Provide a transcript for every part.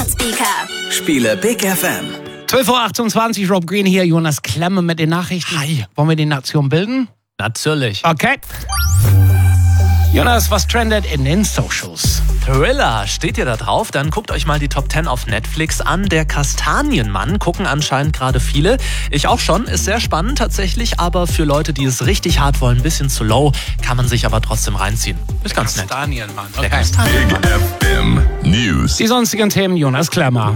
Smart Speaker. Spiele Big FM. 12.28 Uhr, Rob Green hier, Jonas Klemme mit den Nachrichten. Hi. Wollen wir die Nation bilden? Natürlich. Okay. Jonas, was trendet in den Socials? Thriller, steht ihr da drauf? Dann guckt euch mal die Top 10 auf Netflix an. Der Kastanienmann gucken anscheinend gerade viele. Ich auch schon, ist sehr spannend tatsächlich, aber für Leute, die es richtig hart wollen, ein bisschen zu low, kann man sich aber trotzdem reinziehen. Ist ganz nett. Kastanienmann. Der Okay. Kastanienmann. FM News. Die sonstigen Themen, Jonas Klemmer.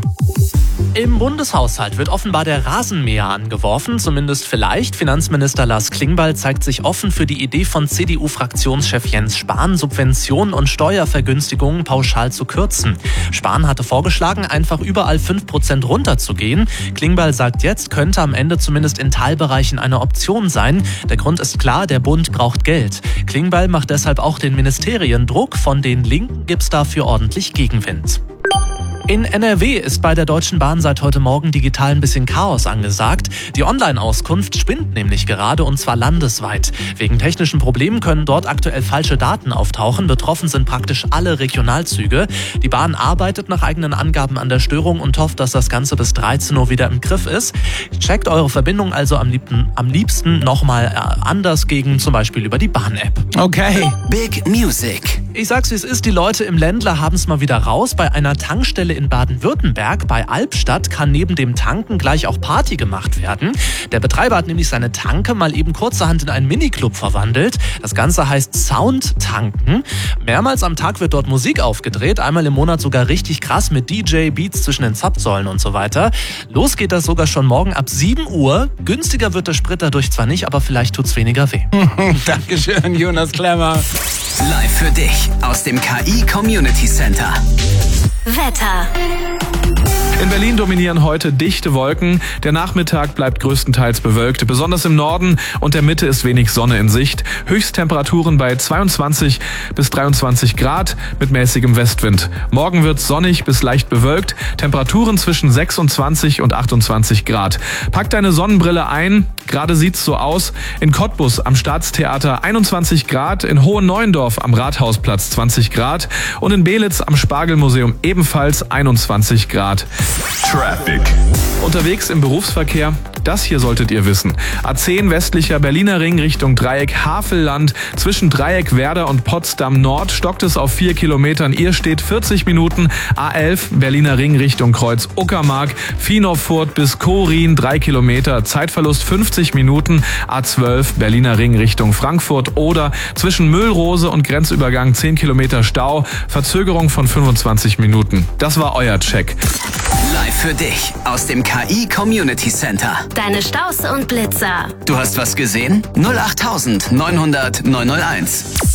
Im Bundeshaushalt wird offenbar der Rasenmäher angeworfen, zumindest vielleicht. Finanzminister Lars Klingbeil zeigt sich offen für die Idee von CDU-Fraktionschef Jens Spahn, Subventionen und Steuervergünstigungen pauschal zu kürzen. Spahn hatte vorgeschlagen, einfach überall 5% runterzugehen. Klingbeil sagt jetzt, könnte am Ende zumindest in Teilbereichen eine Option sein. Der Grund ist klar, der Bund braucht Geld. Klingbeil macht deshalb auch den Ministerien Druck. Von den Linken gibt's dafür ordentlich Gegenwind. In NRW ist bei der Deutschen Bahn seit heute Morgen digital ein bisschen Chaos angesagt. Die Online-Auskunft spinnt nämlich gerade, und zwar landesweit. Wegen technischen Problemen können dort aktuell falsche Daten auftauchen. Betroffen sind praktisch alle Regionalzüge. Die Bahn arbeitet nach eigenen Angaben an der Störung und hofft, dass das Ganze bis 13 Uhr wieder im Griff ist. Checkt eure Verbindung also am liebsten nochmal anders gegen, zum Beispiel über die Bahn-App. Okay. Big Music. Ich sag's wie es ist, die Leute im Ländler haben es mal wieder raus. Bei einer Tankstelle in Baden-Württemberg, bei Albstadt, kann neben dem Tanken gleich auch Party gemacht werden. Der Betreiber hat nämlich seine Tanke mal eben kurzerhand in einen Miniclub verwandelt. Das Ganze heißt Soundtanken. Mehrmals am Tag wird dort Musik aufgedreht, einmal im Monat sogar richtig krass mit DJ-Beats zwischen den Zapfsäulen und so weiter. Los geht das sogar schon morgen ab 7 Uhr. Günstiger wird der Sprit dadurch zwar nicht, aber vielleicht tut's weniger weh. Dankeschön, Jonas Klemmer. Live für dich aus dem KI Community Center. Wetter. In Berlin dominieren heute dichte Wolken. Der Nachmittag bleibt größtenteils bewölkt. Besonders im Norden und der Mitte ist wenig Sonne in Sicht. Höchsttemperaturen bei 22 bis 23 Grad mit mäßigem Westwind. Morgen wird sonnig bis leicht bewölkt. Temperaturen zwischen 26 und 28 Grad. Pack deine Sonnenbrille ein. Gerade sieht's so aus. In Cottbus am Staatstheater 21 Grad. In Hohenneuendorf am Rathausplatz 20 Grad. Und in Belitz am Spargelmuseum ebenfalls 21 Grad. Traffic. Unterwegs im Berufsverkehr, das hier solltet ihr wissen. A10 westlicher Berliner Ring Richtung Dreieck Havelland. Zwischen Dreieck Werder und Potsdam Nord stockt es auf 4 Kilometern. Ihr steht 40 Minuten. A11 Berliner Ring Richtung Kreuz Uckermark. Viehnow-Furt bis Korin 3 Kilometer. Zeitverlust 50 Minuten. A12 Berliner Ring Richtung Frankfurt oder zwischen Müllrose und Grenzübergang 10 Kilometer Stau. Verzögerung von 25 Minuten. Das war euer Check. Live für dich aus dem KI Community Center. Deine Staus und Blitzer. Du hast was gesehen? 08900 901.